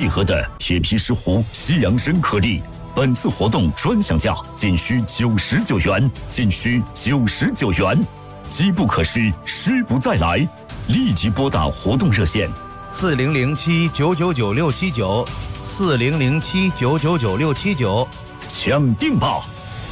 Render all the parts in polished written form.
契合的铁皮石斛西洋参颗粒。本次活动专享价仅需99元，仅需99元，机不可失，失不再来。立即拨打活动热线 4007-999679，4007-999679， 抢定吧！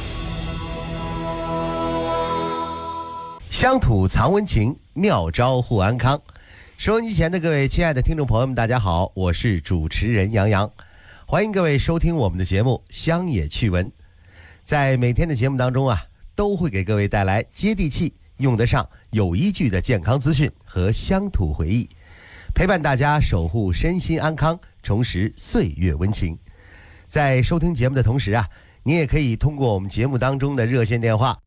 乡土藏温情，妙招护安康。收音机前的各位亲爱的听众朋友们，大家好，我是主持人杨洋，欢迎各位收听我们的节目《乡野趣闻》。在每天的节目当中啊，都会给各位带来接地气、用得上、有依据的健康资讯和乡土回忆，陪伴大家守护身心安康，重拾岁月温情。在收听节目的同时啊，你也可以通过我们节目当中的热线电话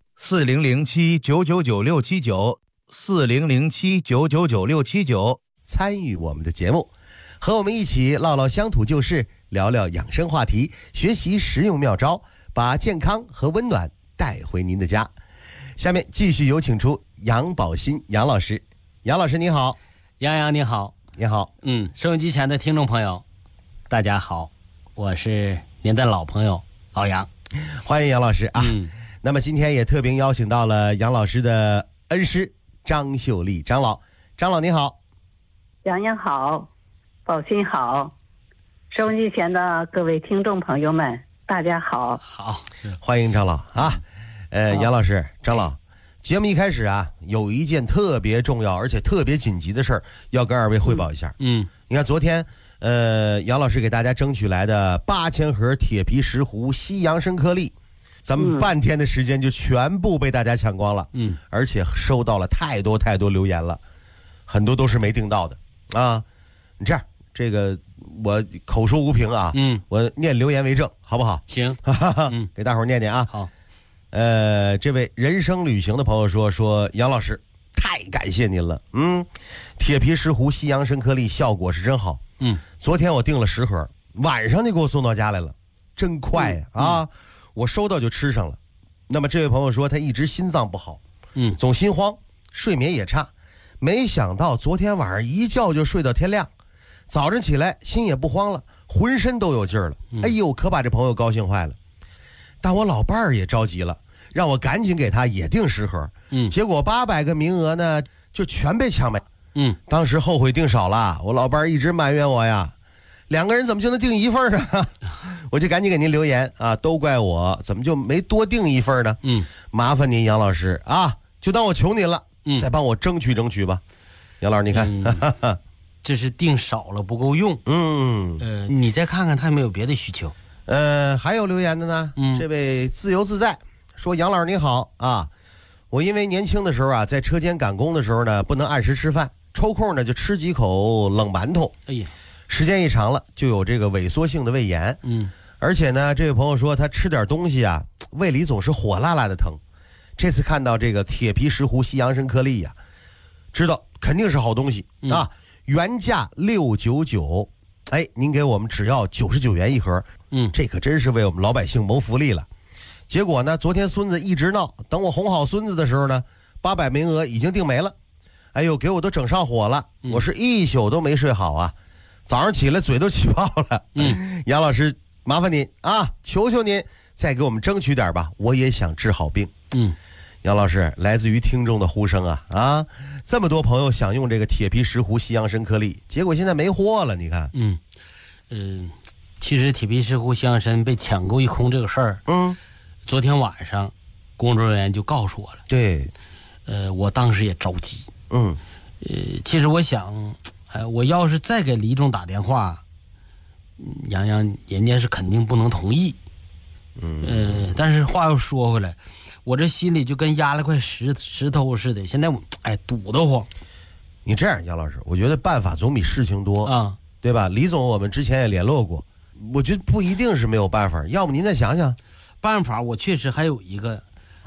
4007-999679，4007-999679， 参与我们的节目，和我们一起唠唠乡土旧事，聊聊养生话题，学习实用妙招，把健康和温暖带回您的家。下面继续有请出杨宝新杨老师。杨老师你好。 杨洋你好。 你好。 收音机前的听众朋友大家好，我是您的老朋友老杨， 欢迎杨老师啊。那么今天也特别邀请到了杨老师的恩师张秀丽张老。张老你好。 杨洋好，宝新好，收音机前的各位听众朋友们大家好。 好， 欢迎张老啊。杨老师张老，节目一开始啊，有一件特别重要而且特别紧急的事儿要跟二位汇报一下。你看昨天杨老师给大家争取来的8000盒铁皮石斛西洋参颗粒，咱们半天的时间就全部被大家抢光了。而且收到了太多留言了，很多都是没订到的啊。你这样，这个我口说无凭啊，我念留言为证，好不好？ 行。 给大伙儿念念啊。 好。 这位人生旅行的朋友说杨老师太感谢您了，铁皮石斛西洋参颗粒效果是真好。昨天我订了10盒，晚上就给我送到家来了，真快呀！啊，我收到就吃上了。那么这位朋友说他一直心脏不好，总心慌，睡眠也差，没想到昨天晚上一觉就睡到天亮，早上起来心也不慌了，浑身都有劲儿了。哎呦，可把这朋友高兴坏了。但我老伴儿也着急了，让我赶紧给他也订10盒。结果800个名额呢就全被抢没。当时后悔订少了，我老伴儿一直埋怨我呀，2个人怎么就能订1份呢？我就赶紧给您留言啊，都怪我怎么就没多订1份呢？麻烦您杨老师啊，就当我求您了，再帮我争取争取吧。杨老师你看， 这是订少了不够用。你再看看他有没有别的需求。 还有留言的呢。这位自由自在说杨老师你好啊，我因为年轻的时候啊，在车间赶工的时候呢，不能按时吃饭，抽空呢就吃几口冷馒头。时间一长了就有这个萎缩性的胃炎。而且呢这位朋友说他吃点东西啊，胃里总是火辣辣的疼。这次看到这个铁皮石斛西洋参颗粒呀，知道肯定是好东西啊，原价699，您给我们只要99元1盒。这可真是为我们老百姓谋福利了。结果呢，昨天孙子一直闹，等我哄好孙子的时候呢，800名额已经订没了。哎呦，给我都整上火了，我是一宿都没睡好啊，早上起来嘴都起泡了。杨老师麻烦您啊，求求您再给我们争取点吧，我也想治好病。杨老师，来自于听众的呼声啊，这么多朋友想用这个铁皮石斛西洋参颗粒，结果现在没货了，你看。 其实铁皮石斛西洋参被抢购一空这个事儿，昨天晚上工作人员就告诉我了。对，我当时也着急。其实我想，我要是再给李总打电话，杨洋人家是肯定不能同意。但是话又说回来，我这心里就跟压了块石头似的，现在堵得慌。 你这样，杨老师，我觉得办法总比事情多啊，对吧？李总我们之前也联络过，我觉得不一定是没有办法，要不您再想想。 办法我确实还有一个。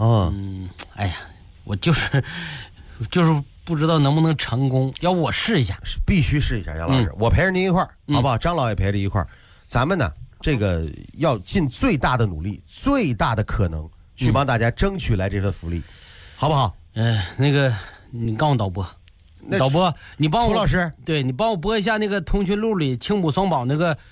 我就是不知道能不能成功，要不我试一下。 必须试一下，杨老师，我陪着您一块儿，好不好？张老也陪着一块儿，咱们呢这个要尽最大的努力，最大的可能去帮大家争取来这份福利，好不好？ 那个你告诉导播，你帮我， 涂老师， 对，你帮我播一下那个通讯录里青浦双宝那个